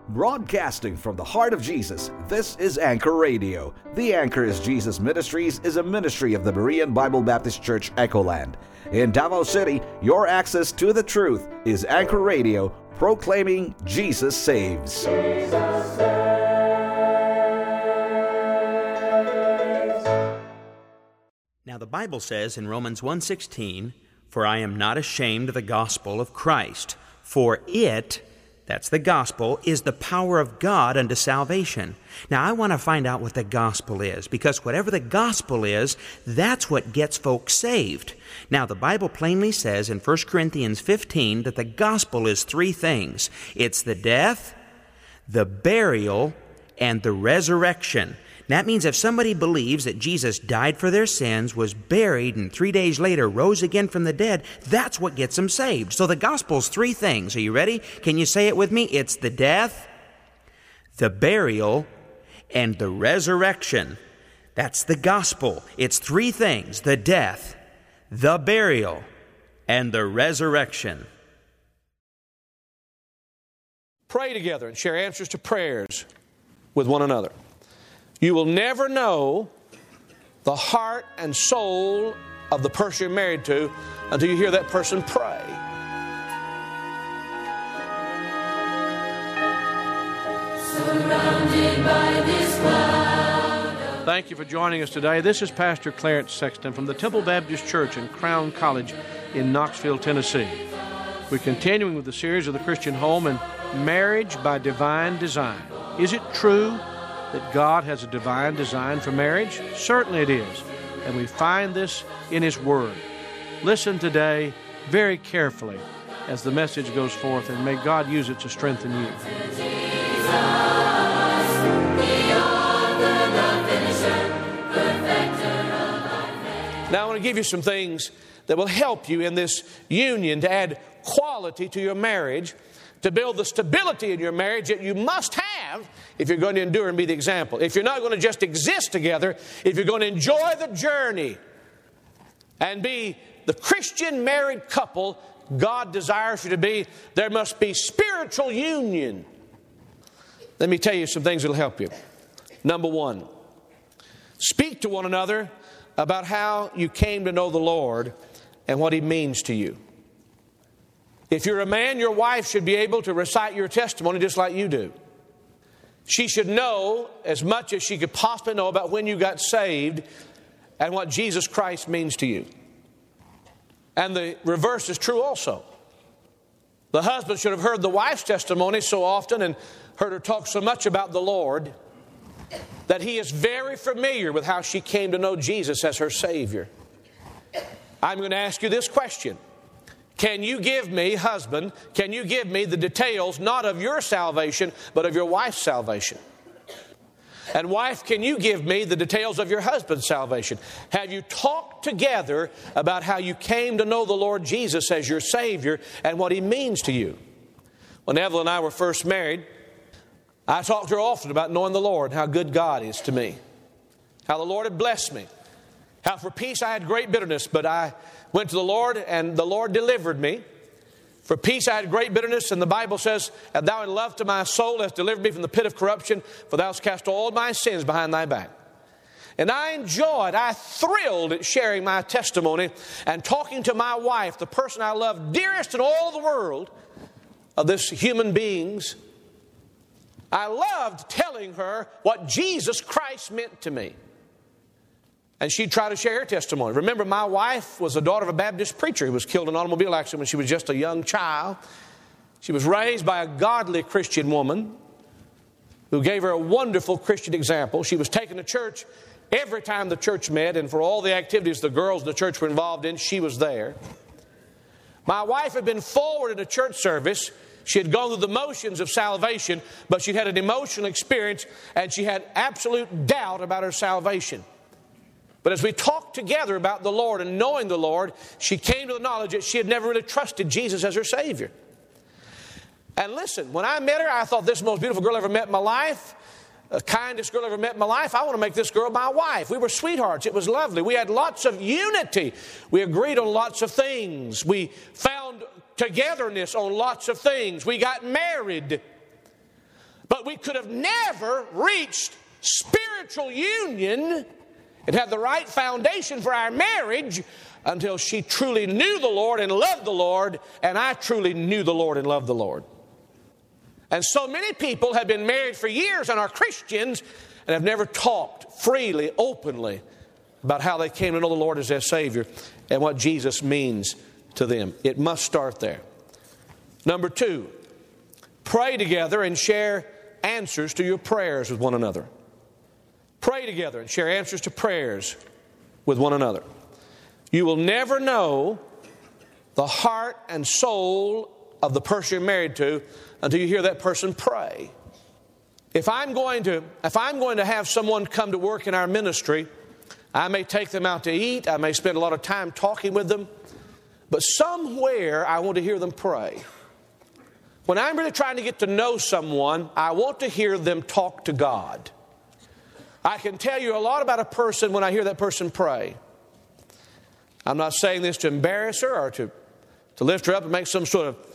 Broadcasting from the heart of Jesus, this is Anchor Radio. The Anchor is Jesus Ministries is a ministry of the Berean Bible Baptist Church, Echoland. In Davao City, your access to the truth is Anchor Radio, proclaiming Jesus saves. Jesus saves. Now the Bible says in Romans 1:16, "For I am not ashamed of the gospel of Christ, for it," that's the gospel, "is the power of God unto salvation." Now, I want to find out what the gospel is, because whatever the gospel is, that's what gets folks saved. Now, the Bible plainly says in 1 Corinthians 15 that the gospel is three things. It's the death, the burial, and the resurrection. That means if somebody believes that Jesus died for their sins, was buried, and 3 days later rose again from the dead, that's what gets them saved. So the gospel's three things. Are you ready? Can you say it with me? It's the death, the burial, and the resurrection. That's the gospel. It's three things: the death, the burial, and the resurrection. Pray together and share answers to prayers with one another. You will never know the heart and soul of the person you're married to until you hear that person pray. Surrounded by this cloud. Thank you for joining us today. This is Pastor Clarence Sexton from the Temple Baptist Church in Crown College in Knoxville, Tennessee. We're continuing with the series of the Christian home and marriage by divine design. Is it true that God has a divine design for marriage? Certainly it is. And we find this in His Word. Listen today very carefully as the message goes forth, and may God use it to strengthen you. Now I want to give you some things that will help you in this union to add quality to your marriage, to build the stability in your marriage that you must have if you're going to endure and be the example. If you're not going to just exist together, if you're going to enjoy the journey and be the Christian married couple God desires you to be, there must be spiritual union. Let me tell you some things that will help you. Number one, speak to one another about how you came to know the Lord and what He means to you. If you're a man, your wife should be able to recite your testimony just like you do. She should know as much as she could possibly know about when you got saved and what Jesus Christ means to you. And the reverse is true also. The husband should have heard the wife's testimony so often and heard her talk so much about the Lord that he is very familiar with how she came to know Jesus as her Savior. I'm going to ask you this question. Can you give me, husband, can you give me the details not of your salvation, but of your wife's salvation? And wife, can you give me the details of your husband's salvation? Have you talked together about how you came to know the Lord Jesus as your Savior and what He means to you? When Evelyn and I were first married, I talked to her often about knowing the Lord and how good God is to me, how the Lord had blessed me, how for peace I had great bitterness, but I went to the Lord and the Lord delivered me. For peace I had great bitterness, and the Bible says, "And thou in love to my soul hast delivered me from the pit of corruption, for thou hast cast all my sins behind thy back." And I thrilled at sharing my testimony and talking to my wife, the person I love dearest in all the world of this human beings. I loved telling her what Jesus Christ meant to me. And she'd try to share her testimony. Remember, my wife was the daughter of a Baptist preacher who was killed in an automobile accident when she was just a young child. She was raised by a godly Christian woman who gave her a wonderful Christian example. She was taken to church every time the church met, and for all the activities the girls in the church were involved in, she was there. My wife had been forward in a church service. She had gone through the motions of salvation, but she'd had an emotional experience, and she had absolute doubt about her salvation. But as we talked together about the Lord and knowing the Lord, she came to the knowledge that she had never really trusted Jesus as her Savior. And listen, when I met her, I thought, this is the most beautiful girl I ever met in my life. The kindest girl I ever met in my life. I want to make this girl my wife. We were sweethearts. It was lovely. We had lots of unity. We agreed on lots of things. We found togetherness on lots of things. We got married. But we could have never reached spiritual union and had the right foundation for our marriage until she truly knew the Lord and loved the Lord, and I truly knew the Lord and loved the Lord. And so many people have been married for years and are Christians and have never talked freely, openly about how they came to know the Lord as their Savior and what Jesus means to them. It must start there. Number 2, pray together and share answers to your prayers with one another. Pray together and share answers to prayers with one another. You will never know the heart and soul of the person you're married to until you hear that person pray. If I'm going to have someone come to work in our ministry, I may take them out to eat, I may spend a lot of time talking with them, but somewhere I want to hear them pray. When I'm really trying to get to know someone, I want to hear them talk to God. I can tell you a lot about a person when I hear that person pray. I'm not saying this to embarrass her or to lift her up and make some sort of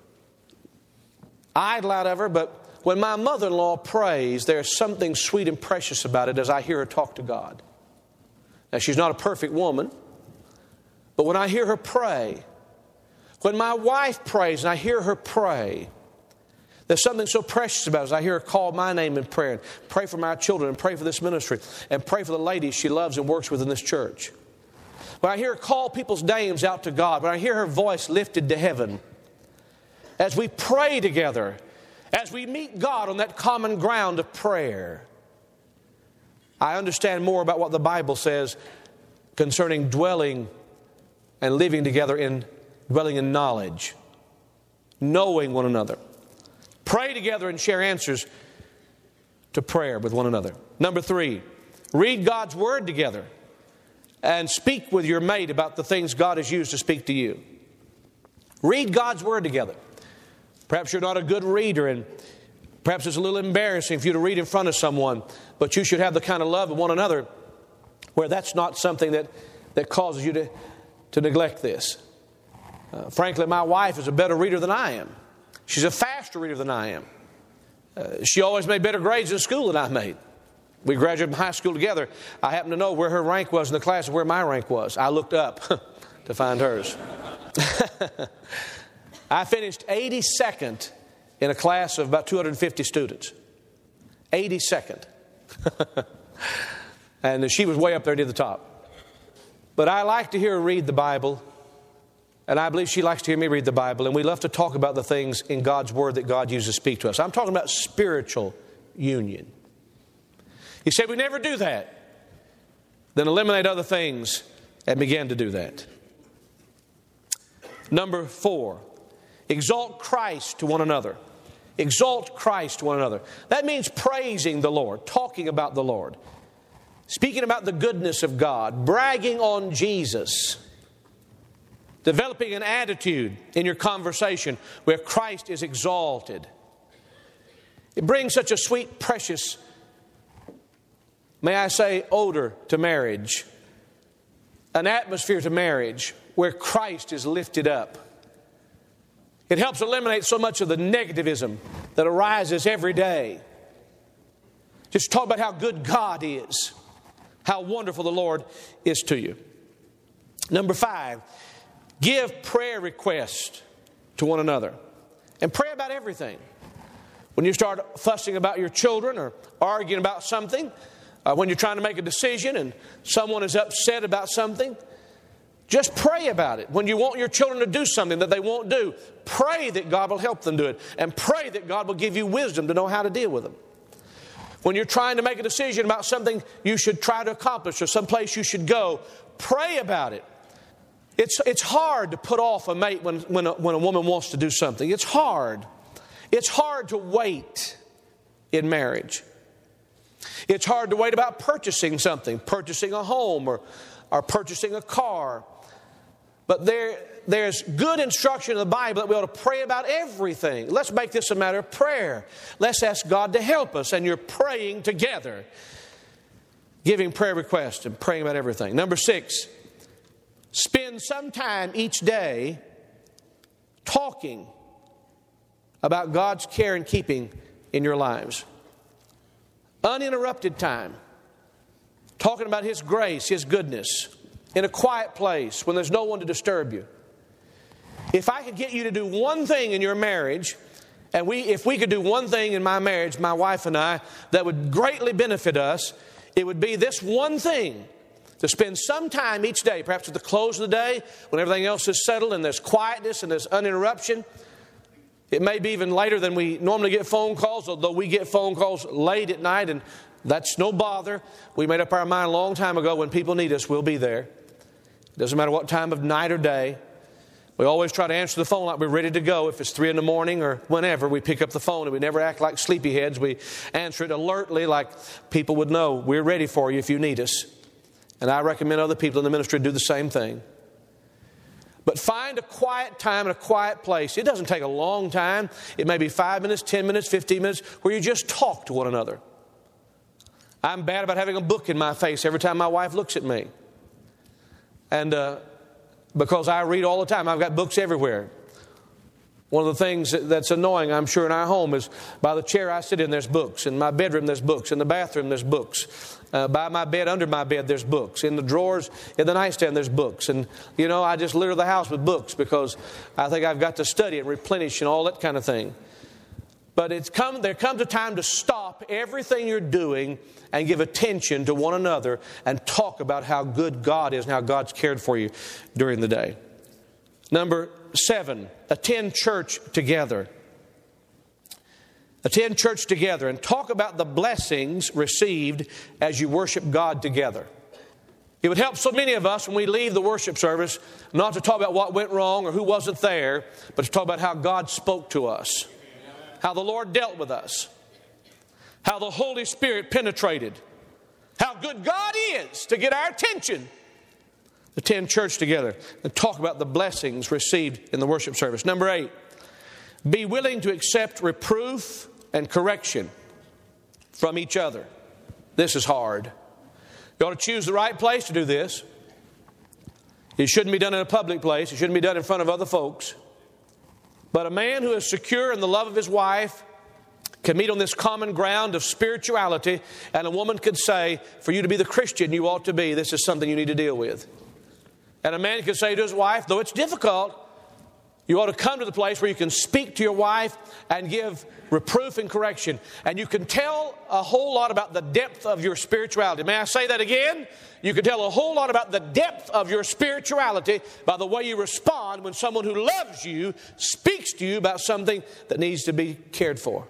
idol out of her, but when my mother-in-law prays, there's something sweet and precious about it as I hear her talk to God. Now, she's not a perfect woman, but when I hear her pray, when my wife prays and I hear her pray, there's something so precious about it as I hear her call my name in prayer and pray for my children and pray for this ministry and pray for the ladies she loves and works with in this church. When I hear her call people's names out to God, when I hear her voice lifted to heaven, as we pray together, as we meet God on that common ground of prayer, I understand more about what the Bible says concerning dwelling and living together in dwelling in knowledge, knowing one another. Pray together and share answers to prayer with one another. Number 3, read God's Word together and speak with your mate about the things God has used to speak to you. Read God's Word together. Perhaps you're not a good reader, and perhaps it's a little embarrassing for you to read in front of someone, but you should have the kind of love of one another where that's not something that causes you to neglect this. Frankly, my wife is a better reader than I am. She's a faster reader than I am. She always made better grades in school than I made. We graduated from high school together. I happen to know where her rank was in the class and where my rank was. I looked up to find hers. I finished 82nd in a class of about 250 students. 82nd. And she was way up there near the top. But I like to hear her read the Bible. And I believe she likes to hear me read the Bible. And we love to talk about the things in God's Word that God uses to speak to us. I'm talking about spiritual union. He said we never do that. Then eliminate other things and begin to do that. Number 4, exalt Christ to one another. Exalt Christ to one another. That means praising the Lord, talking about the Lord, speaking about the goodness of God, bragging on Jesus, developing an attitude in your conversation where Christ is exalted. It brings such a sweet, precious, may I say, odor to marriage, an atmosphere to marriage where Christ is lifted up. It helps eliminate so much of the negativism that arises every day. Just talk about how good God is, how wonderful the Lord is to you. Number 5, give prayer requests to one another. And pray about everything. When you start fussing about your children or arguing about something, when you're trying to make a decision and someone is upset about something, just pray about it. When you want your children to do something that they won't do, pray that God will help them do it. And pray that God will give you wisdom to know how to deal with them. When you're trying to make a decision about something you should try to accomplish or someplace you should go, pray about it. It's hard to put off a mate when a woman wants to do something. It's hard. It's hard to wait in marriage. It's hard to wait about purchasing something, purchasing a home or purchasing a car. But there's good instruction in the Bible that we ought to pray about everything. Let's make this a matter of prayer. Let's ask God to help us. And you're praying together, giving prayer requests and praying about everything. Number 6, spend some time each day talking about God's care and keeping in your lives. Uninterrupted time. Talking about His grace, His goodness. In a quiet place when there's no one to disturb you. If I could get you to do one thing in your marriage, and if we could do one thing in my marriage, my wife and I, that would greatly benefit us, it would be this one thing. To spend some time each day, perhaps at the close of the day, when everything else is settled and there's quietness and there's uninterruption. It may be even later than we normally get phone calls, although we get phone calls late at night, and that's no bother. We made up our mind a long time ago, when people need us, we'll be there. It doesn't matter what time of night or day. We always try to answer the phone like we're ready to go. If it's 3 in the morning or whenever, we pick up the phone, and we never act like sleepyheads. We answer it alertly, like people would know we're ready for you if you need us. And I recommend other people in the ministry do the same thing. But find a quiet time and a quiet place. It doesn't take a long time. It may be 5 minutes, 10 minutes, 15 minutes, where you just talk to one another. I'm bad about having a book in my face every time my wife looks at me. And because I read all the time, I've got books everywhere. One of the things that's annoying, I'm sure, in our home is by the chair I sit in, there's books. In my bedroom, there's books. In the bathroom, there's books. By my bed, under my bed, there's books. In the drawers, in the nightstand, there's books. And, I just litter the house with books because I think I've got to study and replenish and all that kind of thing. But there comes a time to stop everything you're doing and give attention to one another and talk about how good God is and how God's cared for you during the day. Number 7, attend church together. Attend church together and talk about the blessings received as you worship God together. It would help so many of us when we leave the worship service not to talk about what went wrong or who wasn't there, but to talk about how God spoke to us, how the Lord dealt with us, how the Holy Spirit penetrated, how good God is to get our attention. Attend church together and talk about the blessings received in the worship service. Number 8, be willing to accept reproof and correction from each other. This is hard. You ought to choose the right place to do this. It shouldn't be done in a public place. It shouldn't be done in front of other folks. But a man who is secure in the love of his wife can meet on this common ground of spirituality, and a woman could say, for you to be the Christian you ought to be, this is something you need to deal with. And a man could say to his wife, though it's difficult, you ought to come to the place where you can speak to your wife and give reproof and correction. And you can tell a whole lot about the depth of your spirituality. May I say that again? You can tell a whole lot about the depth of your spirituality by the way you respond when someone who loves you speaks to you about something that needs to be cared for.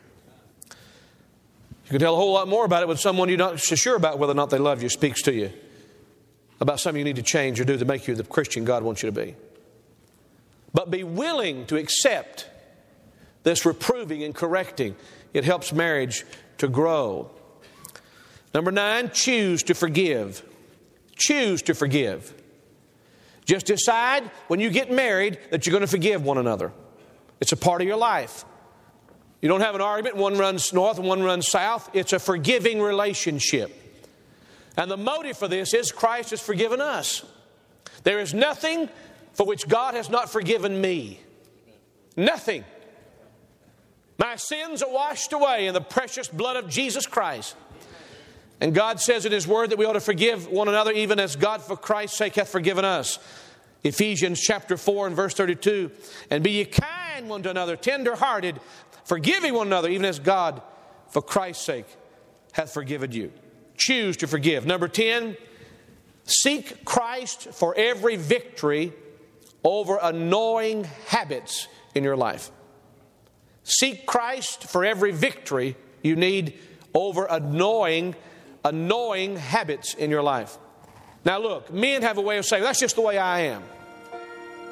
You can tell a whole lot more about it when someone you're not so sure about whether or not they love you speaks to you about something you need to change or do to make you the Christian God wants you to be. But be willing to accept this reproving and correcting. It helps marriage to grow. Number 9, choose to forgive. Choose to forgive. Just decide when you get married that you're going to forgive one another. It's a part of your life. You don't have an argument, one runs north and one runs south. It's a forgiving relationship. And the motive for this is Christ has forgiven us. There is nothing for which God has not forgiven me. Nothing. My sins are washed away in the precious blood of Jesus Christ. And God says in His Word that we ought to forgive one another even as God for Christ's sake hath forgiven us. Ephesians chapter 4 and verse 32. And be ye kind one to another, tender-hearted, forgiving one another even as God for Christ's sake hath forgiven you. Choose to forgive. Number 10, seek Christ for every victory over annoying habits in your life. Seek Christ for every victory you need over annoying habits in your life. Now look, men have a way of saying, that's just the way I am.